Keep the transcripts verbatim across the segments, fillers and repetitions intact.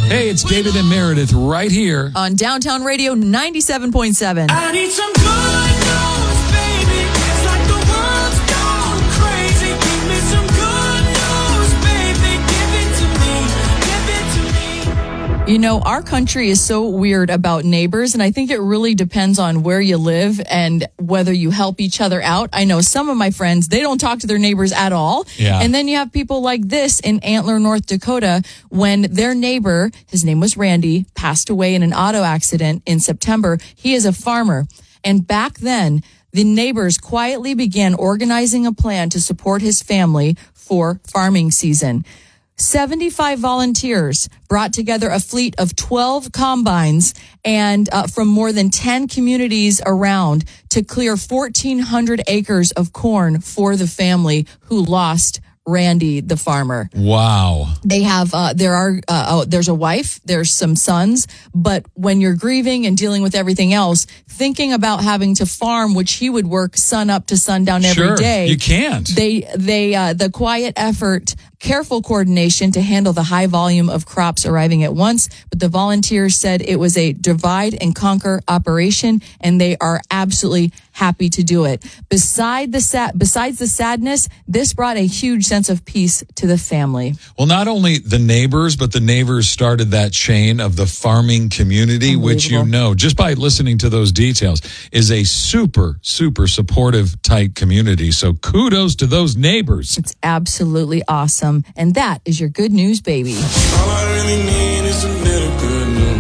Hey, it's David and Meredith right here on Downtown Radio ninety-seven point seven. I need some good news, baby. It's like the world's gone crazy. Give me some good news, baby. Give it to me. Give it to me. You know, our country is so weird about neighbors, and I think it really depends on where you live and whether you help each other out. I know some of my friends, they don't talk to their neighbors at all. Yeah. And then you have people like this in Antler, North Dakota, when their neighbor, his name was Randy, passed away in an auto accident in September. He is a farmer. And back then, the neighbors quietly began organizing a plan to support his family for farming season. seventy-five volunteers brought together a fleet of twelve combines and uh, from more than ten communities around to clear fourteen hundred acres of corn for the family who lost Randy, the farmer. Wow. They have, uh, there are, uh, oh, there's a wife, there's some sons, but when you're grieving and dealing with everything else, thinking about having to farm, which he would work sun up to sundown every Sure, day. you can't. They, they, uh, the quiet effort, careful coordination to handle the high volume of crops arriving at once, but the volunteers said it was a divide and conquer operation, and they are absolutely happy to do it. Beside the sa- besides the sadness, this brought a huge sense of peace to the family. Well, not only the neighbors, but the neighbors started that chain of the farming community, which, you know, just by listening to those details, is a super, super supportive, tight community. So kudos to those neighbors. It's absolutely awesome. And that is your good news, baby. All I really need is a little good news.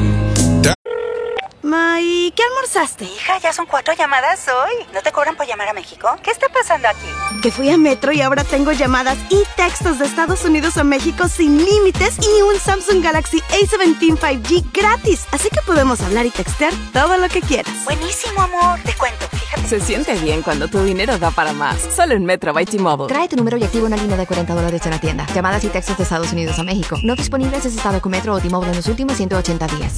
Ma, ¿y qué almorzaste? Hija, ya son cuatro llamadas hoy. ¿No te cobran por llamar a México? ¿Qué está pasando aquí? Que fui a Metro y ahora tengo llamadas y textos de Estados Unidos a México sin límites y un Samsung Galaxy A diecisiete cinco G gratis. Así que podemos hablar y textear todo lo que quieras. Buenísimo, amor. Te cuento, fíjate. Se siente bien cuando tu dinero da para más. Solo en Metro by T-Mobile. Trae tu número y activa una línea de cuarenta dólares en la tienda. Llamadas y textos de Estados Unidos a México. No disponibles si has estado con Metro o T-Mobile en los últimos ciento ochenta días.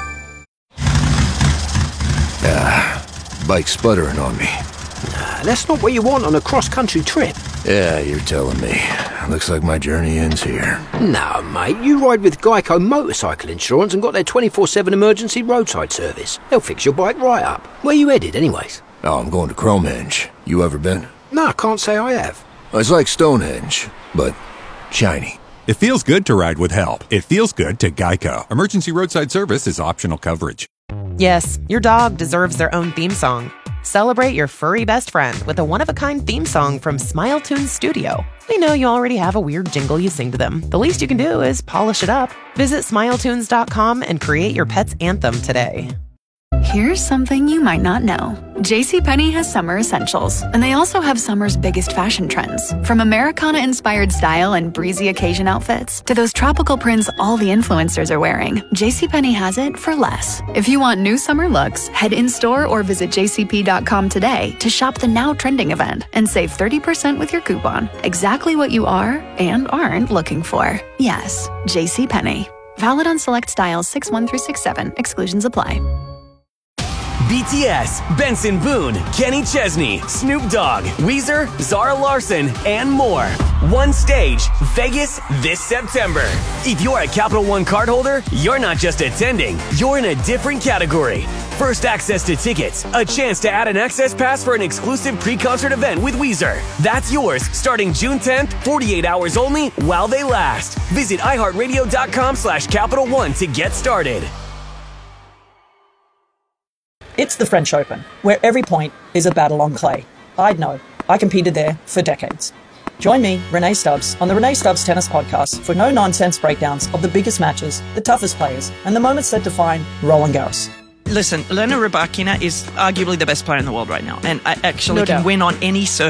Ah, bike's sputtering on me. Nah, that's not what you want on a cross-country trip. Yeah, you're telling me. Looks like my journey ends here. No, mate, you ride with Geico Motorcycle Insurance and got their twenty-four seven emergency roadside service. They'll fix your bike right up. Where you headed, anyways? Oh, I'm going to Cromenge. You ever been? No, I can't say I have. It's like Stonehenge, but shiny. It feels good to ride with help. It feels good to Geico. Emergency roadside service is optional coverage. Yes, your dog deserves their own theme song. Celebrate your furry best friend with a one-of-a-kind theme song from Smile Tunes Studio. We know you already have a weird jingle you sing to them. The least you can do is polish it up. Visit smile tunes dot com and create your pet's anthem today. Here's something you might not know. JCPenney has summer essentials, and they also have summer's biggest fashion trends. From Americana-inspired style and breezy occasion outfits to those tropical prints all the influencers are wearing, JCPenney has it for less. If you want new summer looks, head in-store or visit j c p dot com today to shop the now trending event and save thirty percent with your coupon. Exactly what you are and aren't looking for. Yes, JCPenney. Valid on select styles six one through six seven. Exclusions apply. B T S, Benson Boone, Kenny Chesney, Snoop Dogg, Weezer, Zara Larson, and more. One stage, Vegas this September. If you're a Capital One cardholder, you're not just attending, you're in a different category. First access to tickets, a chance to add an access pass for an exclusive pre-concert event with Weezer. That's yours starting June tenth, forty-eight hours only while they last. Visit iHeartRadio.com slash Capital One to get started. It's the French Open, where every point is a battle on clay. I'd know. I competed there for decades. Join me, Renee Stubbs, on the Renee Stubbs Tennis Podcast for no-nonsense breakdowns of the biggest matches, the toughest players, and the moments that define Roland Garros. Listen, Elena Rybakina is arguably the best player in the world right now, and I actually No can doubt. win on any surface.